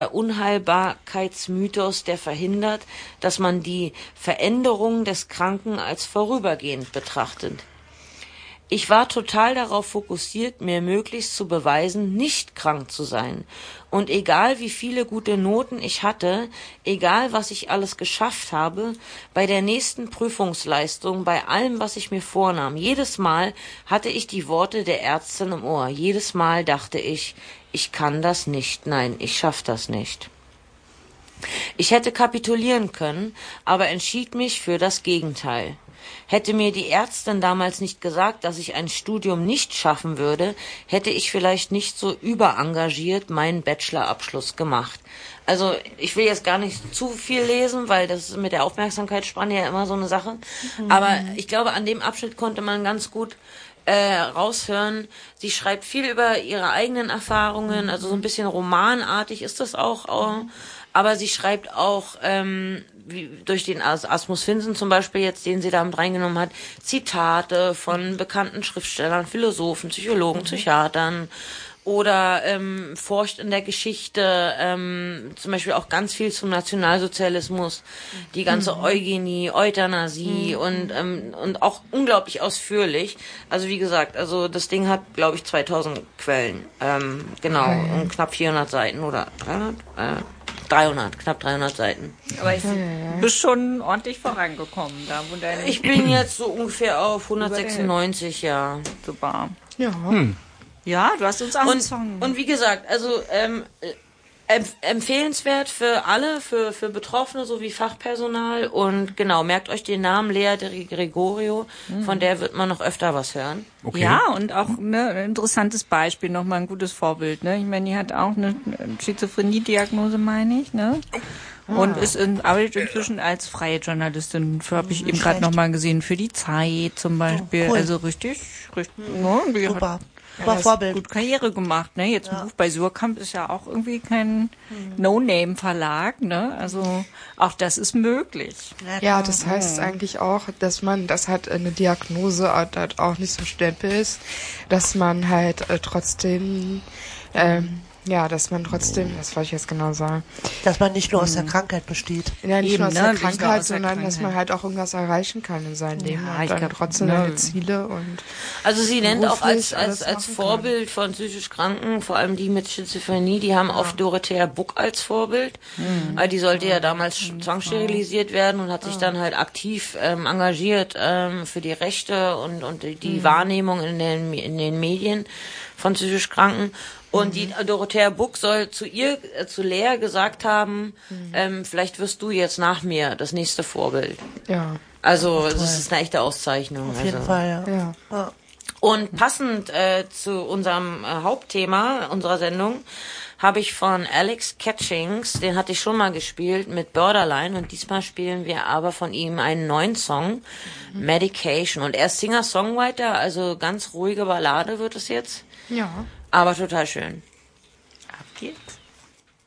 Unheilbarkeitsmythos, der verhindert, dass man die Veränderung des Kranken als vorübergehend betrachtet. Ich war total darauf fokussiert, mir möglichst zu beweisen, nicht krank zu sein. Und egal wie viele gute Noten ich hatte, egal was ich alles geschafft habe, bei der nächsten Prüfungsleistung, bei allem, was ich mir vornahm, jedes Mal hatte ich die Worte der Ärztin im Ohr. Jedes Mal dachte ich kann das nicht, nein, ich schaff das nicht. Ich hätte kapitulieren können, aber entschied mich für das Gegenteil. Hätte mir die Ärztin damals nicht gesagt, dass ich ein Studium nicht schaffen würde, hätte ich vielleicht nicht so überengagiert meinen Bachelorabschluss gemacht. Also ich will jetzt gar nicht zu viel lesen, weil das ist mit der Aufmerksamkeitsspanne ja immer so eine Sache. Aber ich glaube, an dem Abschnitt konnte man ganz gut raushören. Sie schreibt viel über ihre eigenen Erfahrungen, also so ein bisschen romanartig ist das auch. Aber sie schreibt auch wie durch den Asmus Finsen zum Beispiel jetzt, den sie da mit reingenommen hat, Zitate von bekannten Schriftstellern, Philosophen, Psychologen, Psychiatern oder forscht in der Geschichte, zum Beispiel auch ganz viel zum Nationalsozialismus, die ganze Eugenie, Euthanasie und auch unglaublich ausführlich. Also wie gesagt, also das Ding hat, glaube ich, 2000 Quellen, genau, und knapp 400 Seiten oder 300, knapp 300 Seiten. Aber du bist schon ordentlich vorangekommen. Ich bin jetzt so ungefähr auf 196, ja. Super. Ja. Ja, du hast uns auch einen Song. Und wie gesagt, also empfehlenswert für alle, für Betroffene sowie Fachpersonal. Und genau, merkt euch den Namen Lea de Gregorio, von der wird man noch öfter was hören. Okay. Ja, und auch ein interessantes Beispiel, nochmal ein gutes Vorbild. Ne? Ich meine, die hat auch eine Schizophrenie-Diagnose, meine ich, ne? Und arbeitet inzwischen als freie Journalistin, habe ich eben gerade nochmal gesehen, für die Zeit zum Beispiel. Oh, cool. Also richtig, ne? Super. Vorbild. Gut Karriere gemacht, ne? Jetzt ein Buch bei Suhrkamp ist ja auch irgendwie kein No-Name-Verlag, ne? Also auch das ist möglich. Ja, das heißt eigentlich auch, dass man, das halt eine Diagnose halt auch nicht so Stempel ist, dass man halt trotzdem dass man trotzdem, das wollte ich jetzt genau sagen. Dass man nicht nur aus der Krankheit besteht. Ja, nicht nur aus der Krankheit, sondern dass man halt auch irgendwas erreichen kann in seinem Leben und dann trotzdem seine Ziele und also sie nennt auch als Vorbild von psychisch Kranken, vor allem die mit Schizophrenie, die haben oft Dorothea Buck als Vorbild, weil die sollte ja damals zwangssterilisiert werden und hat sich dann halt aktiv engagiert für die Rechte und die Wahrnehmung in den Medien von psychisch Kranken. Und die Dorothea Buck soll zu Lea gesagt haben, vielleicht wirst du jetzt nach mir das nächste Vorbild. Ja. Also das ist eine echte Auszeichnung. Auf jeden Fall, ja. Und passend zu unserem Hauptthema unserer Sendung habe ich von Alex Catchings, den hatte ich schon mal gespielt, mit Borderline, und diesmal spielen wir aber von ihm einen neuen Song, Medication. Und er ist Singer-Songwriter, also ganz ruhige Ballade wird es jetzt. Ja. Aber total schön. Ab geht's.